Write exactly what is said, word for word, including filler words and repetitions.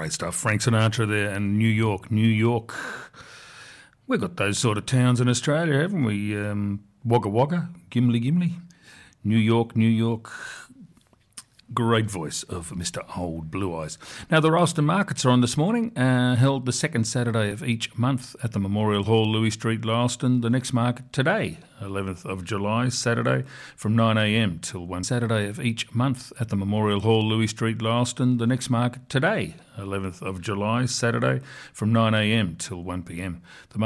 great stuff. Frank Sinatra there and New York, New York. We've got those sort of towns in Australia, haven't we? Um, Wagga Wagga, Gimli Gimli, New York, New York. Great voice of Mister Old Blue Eyes. Now, the Ralston markets are on this morning, uh, held the second Saturday of each month at the Memorial Hall, Louis Street, Ralston. The next market today, eleventh of July, Saturday, from nine a.m. till one Saturday of each month at the Memorial Hall, Louis Street, Ralston. The next market today, eleventh of July, Saturday, from nine a.m. till one p.m. The